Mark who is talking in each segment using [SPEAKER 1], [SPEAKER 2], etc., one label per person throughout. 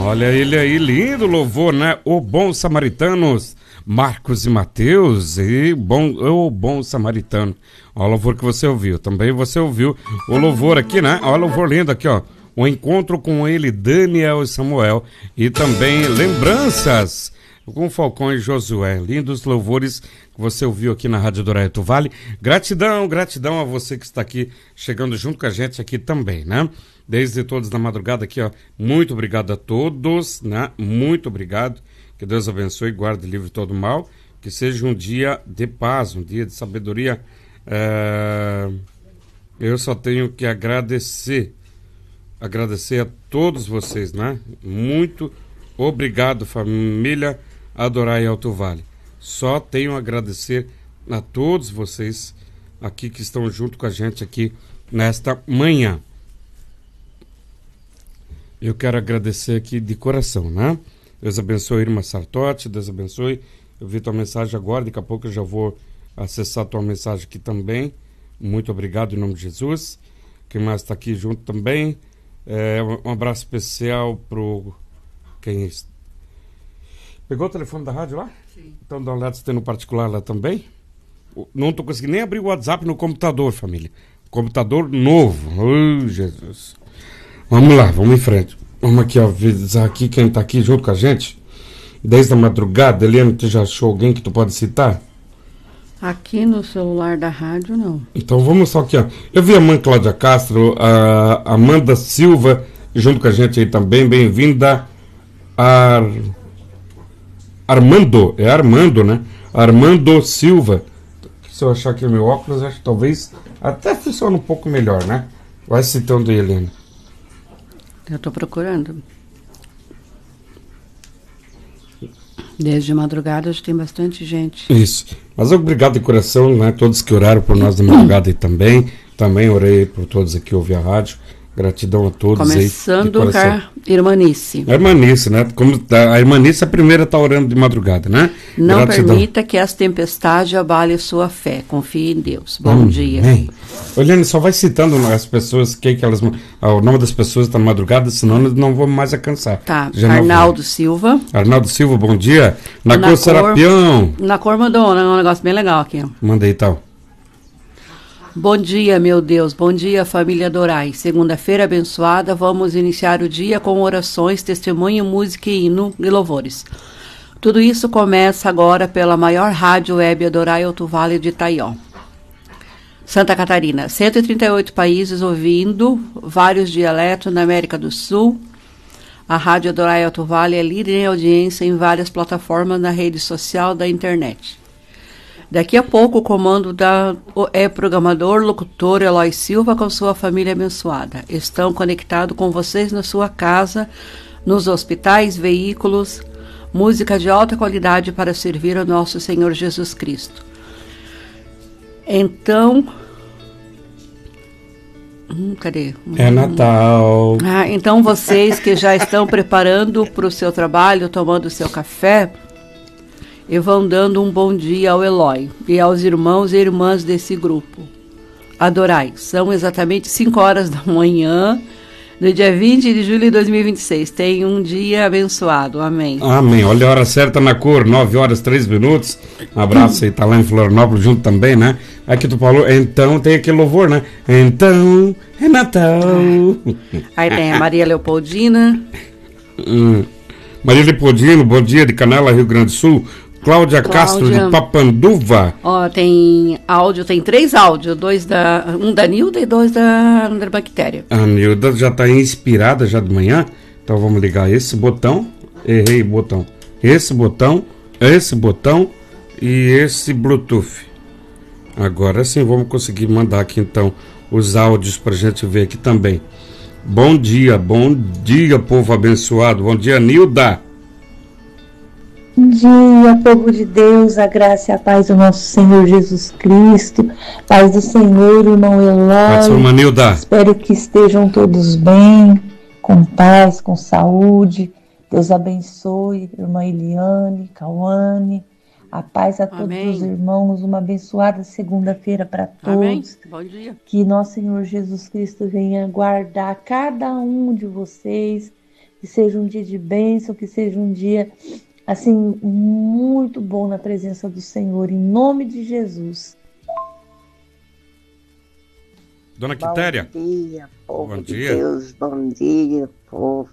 [SPEAKER 1] Olha ele aí, lindo louvor, né? O Bom Samaritanos, Marcos e Mateus, e o Bom Samaritano. Olha o louvor que você ouviu, também você ouviu o louvor aqui, né? Olha o louvor lindo aqui, ó. O encontro com ele, Daniel e Samuel, e também lembranças com Falcão e Josué. Lindos louvores que você ouviu aqui na Rádio Doraito Vale. Gratidão, gratidão a você que está aqui, chegando junto com a gente aqui também, né? Desde todos da madrugada aqui, ó. Muito obrigado a todos, né? Muito obrigado. Que Deus abençoe e guarde livre de todo mal. Que seja um dia de paz, um dia de sabedoria. Eu só tenho que agradecer a todos vocês, né? Muito obrigado, família Adorai Alto Vale. Só tenho a agradecer a todos vocês aqui que estão junto com a gente aqui nesta manhã. Eu quero agradecer aqui de coração, né? Deus abençoe, irmã Sartotti, Deus abençoe. Eu vi tua mensagem agora, daqui a pouco eu já vou acessar tua mensagem aqui também. Muito obrigado em nome de Jesus. Quem mais está aqui junto também? Um abraço especial pro... Pegou o telefone da rádio lá? Sim. Então dá uma olhada se tem no particular lá também. Não estou conseguindo nem abrir o WhatsApp no computador, família. Computador novo. Oh, Jesus. Vamos lá, vamos em frente. Vamos aqui avisar aqui quem está aqui junto com a gente. Desde a madrugada. Eliane, tu já achou alguém que tu pode citar?
[SPEAKER 2] Aqui no celular da rádio, não.
[SPEAKER 1] Então vamos só aqui, ó. Eu vi a mãe Cláudia Castro, a Amanda Silva, junto com a gente aí também. Bem-vinda, Armando, é Armando, né? Armando Silva. Se eu achar aqui o meu óculos, acho que talvez até funcione um pouco melhor, né? Vai citando aí, Helena.
[SPEAKER 2] Eu tô procurando. Desde madrugada já tem bastante gente.
[SPEAKER 1] Isso. Mas obrigado de coração, né? Todos que oraram por nós de madrugada aí também. Também orei por todos aqui que ouvem a rádio. Gratidão a todos.
[SPEAKER 2] Começando com a Irmanice.
[SPEAKER 1] A Irmanice, né? Como a Irmanice, a primeira está orando de madrugada, né?
[SPEAKER 2] Não gratidão. Permita que as tempestades abalem sua fé. Confie em Deus. Bom dia.
[SPEAKER 1] Olhando, só vai citando as pessoas, o nome das pessoas está na madrugada, senão não vou mais alcançar.
[SPEAKER 2] Tá. Arnaldo Silva.
[SPEAKER 1] Arnaldo Silva, bom dia. Na cor Serapião.
[SPEAKER 2] Na cor mandou um negócio bem legal aqui.
[SPEAKER 1] Manda aí, tal.
[SPEAKER 2] Bom dia, meu Deus. Bom dia, família Adorai. Segunda-feira abençoada, vamos iniciar o dia com orações, testemunho, música e hino e louvores. Tudo isso começa agora pela maior rádio web Adorai Alto Vale de Itaió. Santa Catarina, 138 países ouvindo, vários dialetos na América do Sul. A rádio Adorai Alto Vale é líder em audiência em várias plataformas na rede social da internet. Daqui a pouco o comando é programador, locutor Eloy Silva com sua família abençoada. Estão conectados com vocês na sua casa, nos hospitais, veículos, música de alta qualidade para servir ao nosso Senhor Jesus Cristo. Então... cadê?
[SPEAKER 1] É Natal.
[SPEAKER 2] Então vocês que já estão preparando para o seu trabalho, tomando o seu café... e vão dando um bom dia ao Eloy e aos irmãos e irmãs desse grupo. Adorai, são exatamente 5 horas da manhã, no dia 20 de julho de 2026. Tenha um dia abençoado. Amém.
[SPEAKER 1] Amém. Olha a hora certa na cor, 9 horas 3 minutos. Um abraço aí, tá lá em Florianópolis junto também, né? Aqui tu falou, então tem aquele louvor, né? Então é Natal.
[SPEAKER 2] Aí tem a Maria Leopoldina.
[SPEAKER 1] Maria Leopoldina, bom dia, de Canela, Rio Grande do Sul. Cláudia Castro, de Papanduva.
[SPEAKER 2] Ó, tem áudio, tem 3 áudios, um da Nilda e 2 da Bactéria.
[SPEAKER 1] A Nilda já está inspirada já de manhã, então vamos ligar esse botão, errei o botão, esse botão e esse Bluetooth. Agora sim vamos conseguir mandar aqui então os áudios para a gente ver aqui também. Bom dia, povo abençoado, bom dia, Nilda.
[SPEAKER 3] Bom dia, povo de Deus, a graça e a paz do nosso Senhor Jesus Cristo, paz do Senhor, irmão Eloy. Espero que estejam todos bem, com paz, com saúde. Deus abençoe, irmã Eliane, Cauane, a paz a todos Amém. Os irmãos, uma abençoada segunda-feira para todos.
[SPEAKER 2] Amém. Bom dia.
[SPEAKER 3] Que nosso Senhor Jesus Cristo venha guardar cada um de vocês, que seja um dia de bênção, que seja um dia, assim, muito bom na presença do Senhor, em nome de Jesus.
[SPEAKER 1] Dona Quitéria.
[SPEAKER 4] Bom dia, povo
[SPEAKER 1] bom
[SPEAKER 4] de
[SPEAKER 1] dia.
[SPEAKER 4] Deus, bom dia, povo.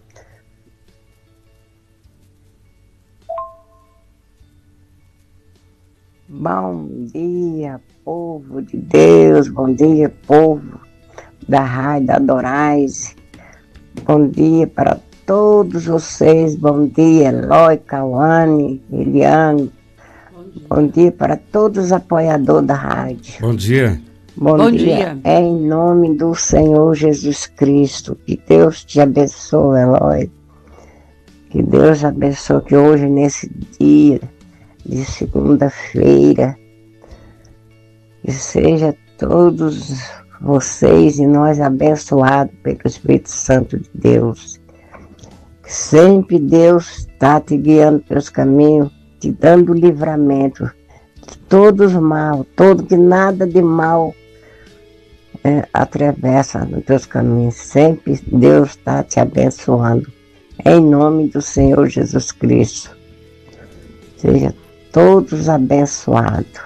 [SPEAKER 4] Bom dia, povo de Deus, bom dia, povo da Rádio Adorais. Bom dia para todos vocês, bom dia, Eloy, Cauane, Eliane. Bom dia para todos os apoiadores da rádio.
[SPEAKER 1] Bom dia.
[SPEAKER 4] Bom dia. É em nome do Senhor Jesus Cristo. Que Deus te abençoe, Eloy. Que Deus abençoe que hoje, nesse dia de segunda-feira, que seja todos vocês e nós abençoados pelo Espírito Santo de Deus. Que sempre Deus está te guiando pelos caminhos, te dando livramento de todos os mal, todo que nada de mal atravessa nos teus caminhos. Sempre Deus está te abençoando. Em nome do Senhor Jesus Cristo. Seja todos abençoados.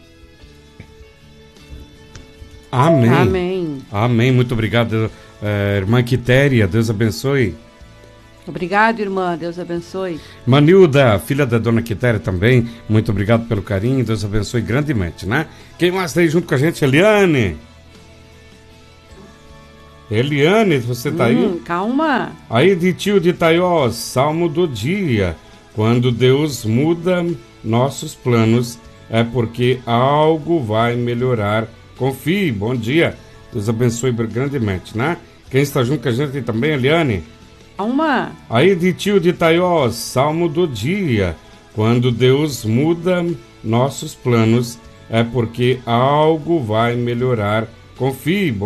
[SPEAKER 1] Amém.
[SPEAKER 2] Amém.
[SPEAKER 1] Amém. Muito obrigado, irmã Quitéria. Deus abençoe.
[SPEAKER 2] Obrigado, irmã. Deus abençoe.
[SPEAKER 1] Manilda, filha da dona Quitéria também. Muito obrigado pelo carinho. Deus abençoe grandemente, né? Quem mais está aí junto com a gente? Eliane. Eliane, você tá aí?
[SPEAKER 2] Calma.
[SPEAKER 1] Aí de tio de Itaió, Salmo do dia. Quando Deus muda nossos planos, é porque algo vai melhorar. Confie. Bom dia. Deus abençoe grandemente, né? Quem está junto com a gente também, Eliane?
[SPEAKER 2] Calma.
[SPEAKER 1] Aí de tio de Itaió, Salmo do dia. Quando Deus muda nossos planos, é porque algo vai melhorar. Confie.